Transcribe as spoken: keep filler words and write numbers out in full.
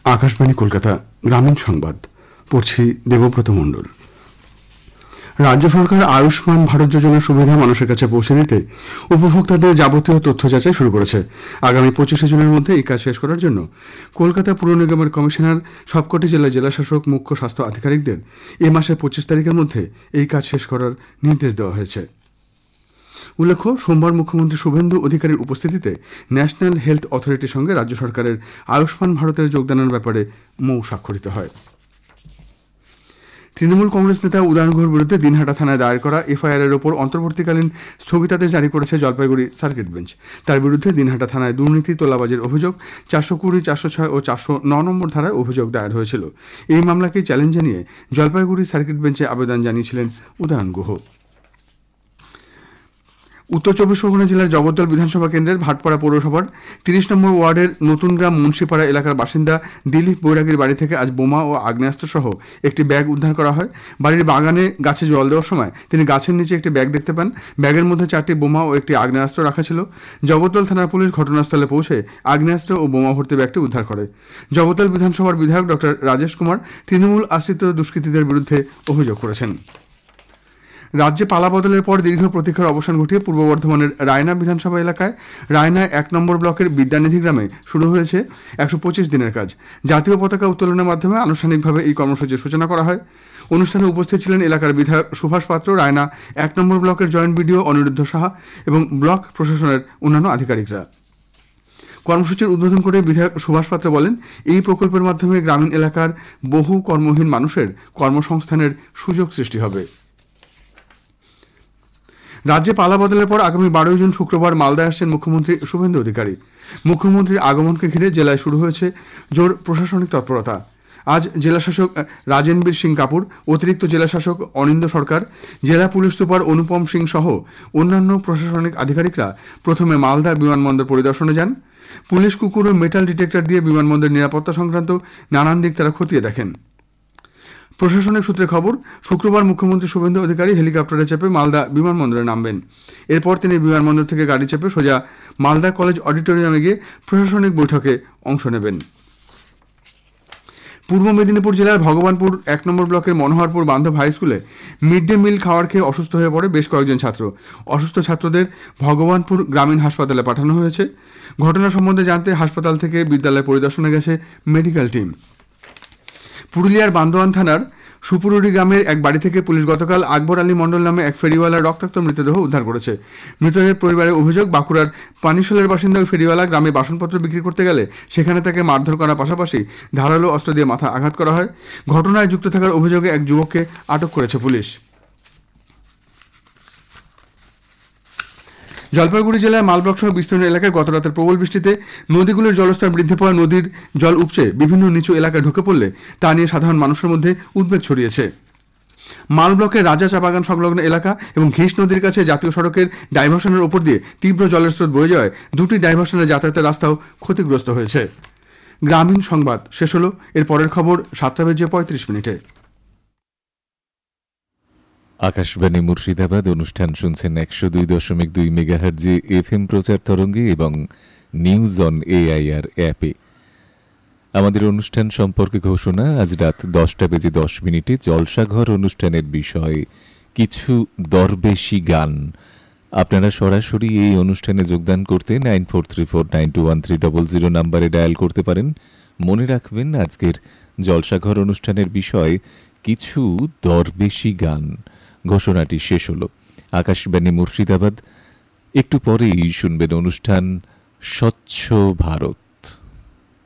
আকাশবাণী কলকাতা গ্রামীণ সংবাদ পড়ছি দেবব্রত মণ্ডল। রাজ্য সরকার আয়ুষ্মান ভারত যোজনার সুবিধা মানুষের কাছে পৌঁছে দিতে উপভোক্তাদের যাবতীয় তথ্য যাচাই শুরু করেছে। আগামী পঁচিশে জুনের মধ্যে এই কাজ শেষ করার জন্য কলকাতা পুর নিগমের কমিশনার সবকটি জেলার জেলাশাসক মুখ্য স্বাস্থ্য আধিকারিকদের এ মাসের পঁচিশ তারিখের মধ্যে এই কাজ শেষ করার নির্দেশ দেওয়া হয়েছে। উল্লেখ্য, সোমবার মুখ্যমন্ত্রী শুভেন্দু অধিকারীর উপস্থিতিতে ন্যাশনাল হেলথ অথরিটির সঙ্গে রাজ্য সরকারের আয়ুষ্মান ভারতের যোগদানের ব্যাপারে মৌ স্বাক্ষরিত হয়। তৃণমূল কংগ্রেস নেতা উদয়ন গুহর বিরুদ্ধে দিনহাটা থানায় দায়ের করা এফআইআর এর ওপর অন্তর্বর্তীকালীন স্থগিতাদেশ জারি করেছে জলপাইগুড়ি সার্কিট বেঞ্চ। তার বিরুদ্ধে দিনহাটা থানায় দুর্নীতি, তোলাবাজির অভিযোগ চারশো কুড়ি চারশো ছয় ও চারশো ন নম্বর ধারায় অভিযোগ দায়ের হয়েছিল। এই মামলাকে চ্যালেঞ্জ জানিয়ে জলপাইগুড়ি সার্কিট বেঞ্চে আবেদন জানিয়েছিলেন উদয়ন গুহ। উত্তর চব্বিশ পরগনা জেলার জগদ্দল বিধানসভা কেন্দ্রের ভাটপাড়া পৌরসভার তিরিশ নম্বর ওয়ার্ডের নতুন গ্রাম মুন্সিপাড়া এলাকার বাসিন্দা দিলীপ বৈরাগীর বাড়ি থেকে আজ বোমা ও আগ্নেয়াস্ত্র সহ একটি ব্যাগ উদ্ধার করা হয়। বাড়ির বাগানে গাছে জল দেওয়ার সময় তিনি গাছের নিচে একটি ব্যাগ দেখতে পান। ব্যাগের মধ্যে চারটি বোমা ও একটি আগ্নেয়াস্ত্র রাখা ছিল। জগদ্দল থানার পুলিশ ঘটনাস্থলে পৌঁছে আগ্নেয়াস্ত্র ও বোমা ভর্তি ব্যাগটি উদ্ধার করে। জগদ্দল বিধানসভার বিধায়ক ডক্টর রাজেশ কুমার তৃণমূল আশ্রিত দুষ্কৃতীদের বিরুদ্ধে অভিযোগ করেছেন। রাজ্যে পালা বদলের পর দীর্ঘ প্রতীক্ষার অবসান ঘটিয়ে পূর্ব বর্ধমানের রায়না বিধানসভা এলাকায় রায়না এক নম্বর ব্লকের বিদ্যানিধি গ্রামে শুরু হয়েছে একশো পঁচিশ দিনের কাজ। জাতীয় পতাকা উত্তোলনের মাধ্যমে আনুষ্ঠানিকভাবে এই কর্মসূচির সূচনা করা হয়। অনুষ্ঠানে উপস্থিত ছিলেন এলাকার বিধায়ক সুভাষ পাত্র, রায়না এক নম্বর ব্লকের জয়েন্ট বিডিও অনিরুদ্ধ সাহা এবং ব্লক প্রশাসনের অন্যান্য আধিকারিকরা। কর্মসূচির উদ্বোধন করে বিধায়ক সুভাষ পাত্র বলেন, এই প্রকল্পের মাধ্যমে গ্রামীণ এলাকার বহু কর্মহীন মানুষের কর্মসংস্থানের সুযোগ সৃষ্টি হবে। রাজ্যে পালা বদলের পর আগামী বারোই জুন শুক্রবার মালদায় আসছেন মুখ্যমন্ত্রী শুভেন্দু অধিকারী। মুখ্যমন্ত্রীর আগমনকে ঘিরে জেলায় শুরু হয়েছে জোর প্রশাসনিক তৎপরতা। আজ জেলাশাসক রাজেনবীর সিং কাপুর, অতিরিক্ত জেলাশাসক অনিন্দ সরকার, জেলা পুলিশ সুপার অনুপম সিং সহ অন্যান্য প্রশাসনিক আধিকারিকরা প্রথমে মালদা বিমানবন্দর পরিদর্শনে যান। পুলিশ কুকুর ও মেটাল ডিটেক্টর দিয়ে বিমানবন্দরের নিরাপত্তা সংক্রান্ত নানান দিক তারা খতিয়ে দেখেন। প্রশাসনিক সূত্রে খবর, শুক্রবার মুখ্যমন্ত্রী শুভেন্দু অধিকারী হেলিকপ্টারে চেপে মালদা বিমানবন্দরে নামবেন। এরপর তিনি বিমানবন্দর থেকে গাড়ি চেপে সোজা মালদা কলেজ অডিটোরিয়ামে গিয়ে প্রশাসনিক বৈঠকে অংশ নেবেন। পূর্ব মেদিনীপুর জেলার ভগবানপুর এক নম্বর ব্লকের মনোহরপুর বান্ধব হাই স্কুলে মিড ডে মিল খাওয়ার খেয়ে অসুস্থ হয়ে পড়ে বেশ কয়েকজন ছাত্র। অসুস্থ ছাত্রদের ভগবানপুর গ্রামীণ হাসপাতালে পাঠানো হয়েছে। ঘটনা সম্বন্ধে জানতে হাসপাতাল থেকে বিদ্যালয় পরিদর্শনে গেছে মেডিকেল টিম। পুরুলিয়ার বান্দোয়ান থানার সুপুরুরি গ্রামের এক বাড়ি থেকে পুলিশ গতকাল আকবর আলী মণ্ডল নামে এক ফেরিওয়ালার রক্তাক্ত মৃতদেহ উদ্ধার করেছে। মৃতদের পরিবারের অভিযোগ, বাঁকুড়ার পানিশোলের বাসিন্দা ওই ফেরিওয়ালা গ্রামে বাসনপত্র বিক্রি করতে গেলে সেখানে তাকে মারধর করার পাশাপাশি ধারালো অস্ত্র দিয়ে মাথা আঘাত করা হয়। ঘটনায় যুক্ত থাকার অভিযোগে এক যুবককে আটক করেছে পুলিশ। জলপাইগুড়ি জেলার মালব্লক সহ বিস্তীর্ণ এলাকায় গতরাতের প্রবল বৃষ্টিতে নদীগুলোর জলস্তর বৃদ্ধি পাওয়ায় নদীর জল উপচে বিভিন্ন নিচু এলাকায় ঢুকে পড়লে তা নিয়ে সাধারণ মানুষের মধ্যে উদ্বেগ ছড়িয়েছে। মালব্লকের রাজা চা বাগান সংলগ্ন এলাকা এবং ঘিস নদীর কাছে জাতীয় সড়কের ডাইভারশনের ওপর দিয়ে তীব্র জলের স্রোত বয়ে যাওয়ায় দুটি ডাইভারশনের যাতায়াতের রাস্তাও ক্ষতিগ্রস্ত হয়েছে। গ্রামীণ সংবাদ শেষ হলো। এর পরের খবর সাতটা বেজে পঁয়ত্রিশ মিনিটে। আকাশবাণী মুর্শিদাবাদ অনুষ্ঠান শুনছেন একশো দুই দশমিক দুই মেগাহার্জে এফ এম প্রচার তরঙ্গে এবং নিউজ অন এআইআর অ্যাপে। আমাদের অনুষ্ঠান সম্পর্কে ঘোষণা, আজ রাত দশটা বেজে দশ মিনিটে জলসাঘর অনুষ্ঠানের বিষয় কিছু দরবেশি গান। আপনারা সরাসরি এই অনুষ্ঠানে যোগদান করতে nine four three four nine two one three double zero নাম্বারে ডায়াল করতে পারেন। মনে রাখবেন, আজকের জলসাঘর অনুষ্ঠানের বিষয় কিছু দরবেশি গান। ঘোষণাটি শেষ হল। আকাশবাণী মুর্শিদাবাদ। একটু পরেই শুনবেন অনুষ্ঠান স্বচ্ছ ভারত।